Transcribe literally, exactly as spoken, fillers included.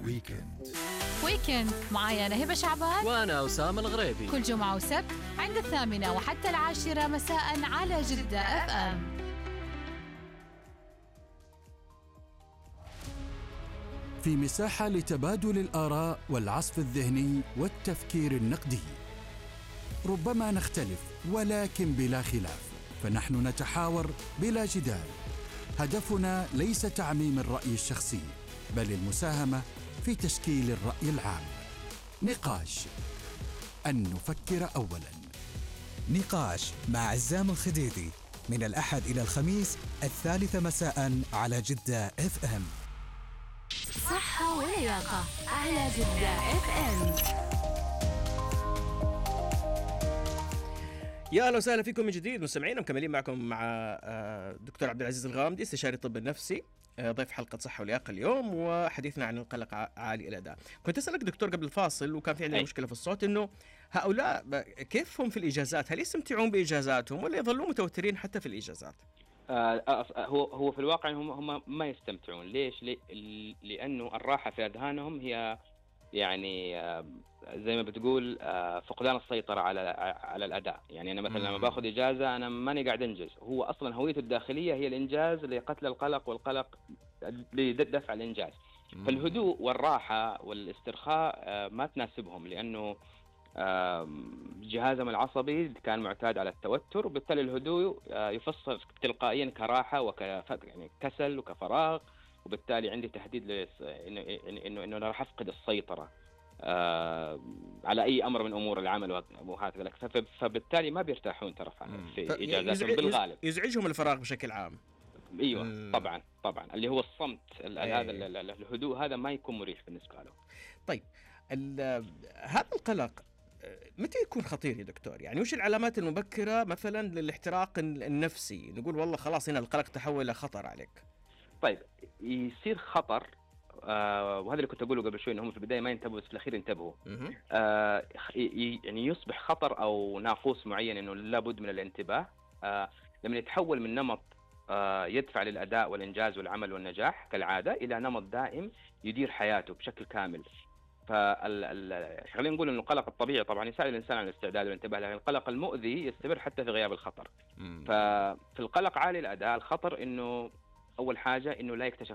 ويكند. ويكند معايا أنا هبة شعبان وأنا أسامة الغريبي، كل جمعة وسبت عند الثامنة وحتى العاشرة مساء على جدة اف ام. في مساحة لتبادل الآراء والعصف الذهني والتفكير النقدي. ربما نختلف ولكن بلا خلاف، فنحن نتحاور بلا جدال. هدفنا ليس تعميم الرأي الشخصي، بل المساهمة في تشكيل الرأي العام. نقاش، أن نفكر أولاً. نقاش مع عزام الخديدي من الأحد إلى الخميس الثالثة مساء على جدة اف ام. صحة ولياقة على جدة اف ام. يا اهلا وسهلا فيكم من جديد مستمعين، مكملين معكم مع دكتور عبد العزيز الغامدي استشاري الطب النفسي، ضيف حلقة صحة ولياقة اليوم، وحديثنا عن القلق عالي الأداء. كنت أسألك دكتور قبل الفاصل وكان في عندنا مشكلة في الصوت، إنه هؤلاء كيف هم في الإجازات؟ هل يستمتعون بإجازاتهم ولا يظلون متوترين حتى في الإجازات؟ آه هو هو في الواقع هم هم ما يستمتعون. ليش؟ لأنه الراحة في أذهانهم هي يعني آه زي ما بتقول آه فقدان السيطرة على على الأداء. يعني أنا مثلا لما باخذ إجازة أنا ماني قاعد أنجز، هو أصلا هويته الداخلية هي الإنجاز لقتل القلق، والقلق لدفع الإنجاز. مم. فالهدوء والراحة والاسترخاء آه ما تناسبهم، لأنه آه جهازهم العصبي كان معتاد على التوتر، وبالتالي الهدوء آه يفسر تلقائيا كراحة وك يعني كسل وكفراغ، وبالتالي عندي تهديد لس... إنه إنه إنه أنا راح أفقد السيطرة آه على أي أمر من أمور العمل وهكذا. فبالتالي ما بيرتاحون ترى في ف... إجازاتهم يزعج... بالغالب. يزعجهم الفراغ بشكل عام. أيوة مم. طبعا طبعا اللي هو الصمت، هذا الهدوء هذا ما يكون مريح بالنسبة له. طيب هذا القلق متى يكون خطير يا دكتور؟ يعني وش العلامات المبكرة مثلا للاحتراق النفسي، نقول والله خلاص هنا القلق تحول إلى خطر عليك؟ طيب يصير خطر آه وهذا اللي كنت أقوله قبل شوي، إنهم في البداية ما ينتبهوا بس في الأخير ينتبهوا. آه يعني يصبح خطر أو ناقوس معين إنه لابد من الانتباه آه لما يتحول من نمط آه يدفع للأداء والإنجاز والعمل والنجاح كالعادة إلى نمط دائم يدير حياته بشكل كامل. فال خلينا نقول إنه القلق الطبيعي طبعا يساعد الإنسان على الاستعداد والانتباه، لكن القلق المؤذي يستمر حتى في غياب الخطر. مم. ففي القلق عالي الأداء الخطر إنه أول حاجة إنه لا يكتشف